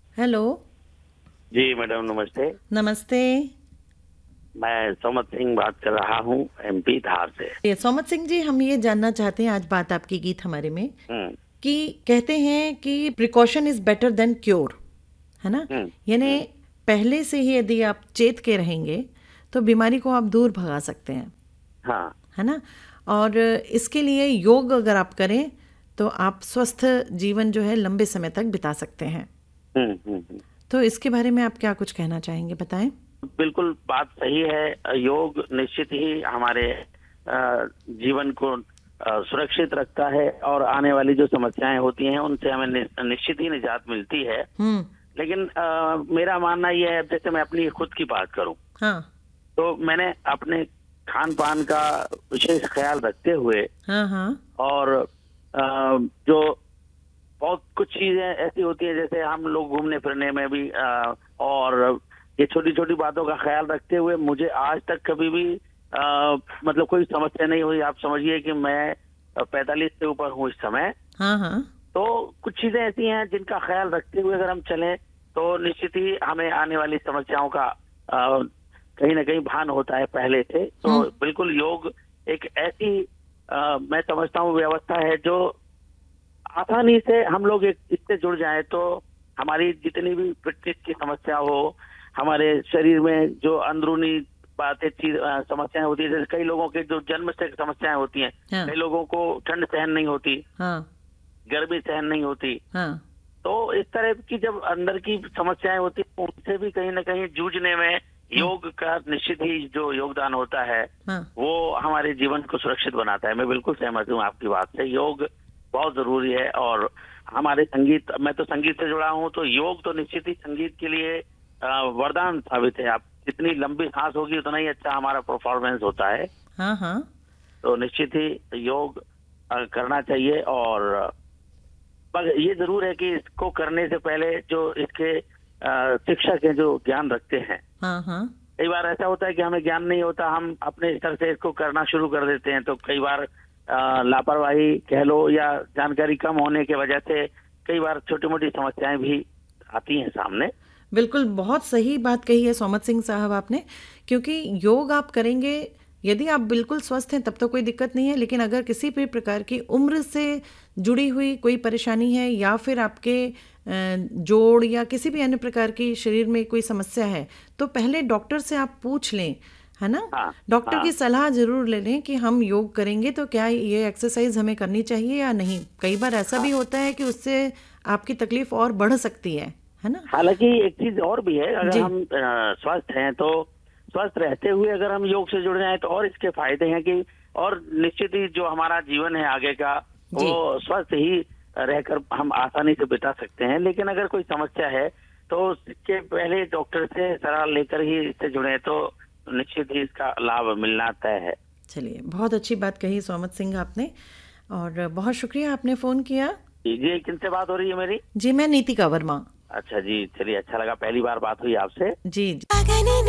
Hello. जी madam, नमस्ते। नमस्ते। मैं सोमत सिंह बात कर रहा हूँ, एमपी धार से। ये सोमत सिंह जी, हम ये जानना चाहते हैं, आज बात आपकी गीत हमारे में, हम्म। कि कहते हैं कि precaution is better than cure, है ना। हम्म। यानी हम्म। पहले से ही यदि आप चेत के रहेंगे तो बीमारी को आप दूर भगा सकते हैं, हाँ। है ना। और इसके लिए योग अगर आप करें तो आप स्वस्थ जीवन जो है लंबे समय तक बिता सकते हैं। हम्म। तो इसके बारे में आप क्या कुछ कहना चाहेंगे, बताएं। बिल्कुल बात सही है। योग निश्चित ही हमारे जीवन को सुरक्षित रखता है और आने वाली जो समस्याएं होती हैं उनसे हमें निश्चित ही निजात मिलती है। हम्म। लेकिन मेरा मानना यह है, जैसे मैं अपनी खुद की बात करूं हाँ तो मैंने अपने खान पान का विशेष ख्याल रखते हुए हाँ हाँ। और जो बहुत कुछ चीजें ऐसी होती है, जैसे हम लोग घूमने फिरने में भी और ये छोटी छोटी बातों का ख्याल रखते हुए मुझे आज तक कभी भी मतलब कोई समस्या नहीं हुई। आप समझिए कि मैं 45 से ऊपर हूँ इस समय। हाँ हाँ। तो कुछ चीजें ऐसी हैं जिनका ख्याल रखते हुए अगर हम चलें तो निश्चित ही हमें आने वाली समस्याओं का कहीं ना कहीं भान होता है पहले से। तो हम्म। बिल्कुल योग एक ऐसी मैं समझता हूँ व्यवस्था है जो आसानी से हम लोग इससे जुड़ जाएं तो हमारी जितनी भी फिटनेस की समस्या हो, हमारे शरीर में जो अंदरूनी बातें चीज समस्याएं होती है, जैसे कई लोगों के जो जन्म से समस्याएं होती हैं, हाँ कई लोगों को ठंड सहन नहीं होती, हाँ गर्मी सहन नहीं होती। हाँ। तो इस तरह की जब अंदर की समस्याएं होती हैं उनसे भी कहीं ना कहीं जूझने में हम्म। योग का निश्चित ही जो योगदान होता है हाँ। वो हमारे जीवन को सुरक्षित बनाता है। मैं बिल्कुल सहमत हूँ आपकी बात से। योग बहुत जरूरी है और हमारे संगीत, मैं तो संगीत से जुड़ा हूँ, तो योग तो निश्चित ही संगीत के लिए वरदान साबित है। आप जितनी लंबी सांस होगी उतना ही अच्छा हमारा परफॉर्मेंस होता है। हाँ हाँ। तो निश्चित ही योग करना चाहिए। और पर ये जरूर है कि इसको करने से पहले जो इसके शिक्षक हैं जो ज्ञान रखते हैं, हाँ हाँ। कई बार ऐसा होता है कि हमें ज्ञान नहीं होता, हम अपने स्तर से इसको करना शुरू कर देते हैं। तो कई बार लापरवाही कह लो या जानकारी कम होने की वजह से कई बार छोटी मोटी समस्याएं भी आती हैं सामने। बिल्कुल, बहुत सही बात कही है सोमत सिंह साहब आपने, क्योंकि योग आप करेंगे, यदि आप बिल्कुल स्वस्थ हैं तब तो कोई दिक्कत नहीं है, लेकिन अगर किसी भी प्रकार की उम्र से जुड़ी हुई कोई परेशानी है या फिर आपके जोड़ या किसी भी अन्य प्रकार की शरीर में कोई समस्या है, तो पहले डॉक्टर से आप पूछ लें, है ना। हाँ। डॉक्टर हाँ। की सलाह जरूर ले लें कि हम योग करेंगे तो क्या ये एक्सरसाइज हमें करनी चाहिए या नहीं। कई बार ऐसा भी हाँ। होता है कि उससे आपकी तकलीफ और बढ़ सकती है ना। हालांकि एक चीज और भी है, अगर जी। हम स्वस्थ हैं तो स्वस्थ रहते हुए अगर हम योग से जुड़ जाएं तो और इसके फायदे हैं कि और निश्चित ही जो हमारा जीवन है आगे का जी। वो स्वस्थ ही रहकर हम आसानी से बिता सकते हैं। लेकिन अगर कोई समस्या है तो इसके पहले डॉक्टर से सलाह लेकर ही इससे जुड़े तो निश्चित ही इसका लाभ मिलना तय है। चलिए, बहुत अच्छी बात कही सोमत सिंह आपने, और बहुत शुक्रिया आपने फ़ोन किया। जी, किनसे बात हो रही है मेरी? जी, मैं नीतिका वर्मा। अच्छा जी, चलिए, अच्छा लगा, पहली बार बात हुई आपसे। जी।